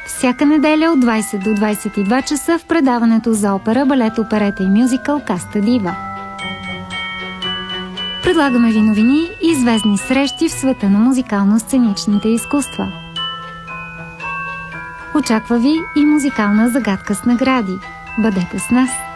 Всяка неделя от 20 до 22 часа в предаването за опера, балет, оперета и мюзикъл Каста Дива. Предлагаме ви новини и известни срещи в света на музикално-сценичните изкуства. Очаква ви и музикална загадка с награди. Бъдете с нас!